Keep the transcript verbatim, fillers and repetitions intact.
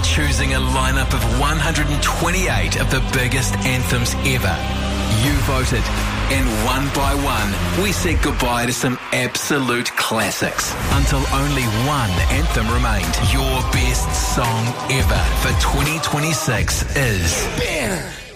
choosing a lineup of one hundred twenty-eight of the biggest anthems ever. You voted, and one by one, we said goodbye to some absolute classics until only one anthem remained. Your best song ever for twenty twenty-six is...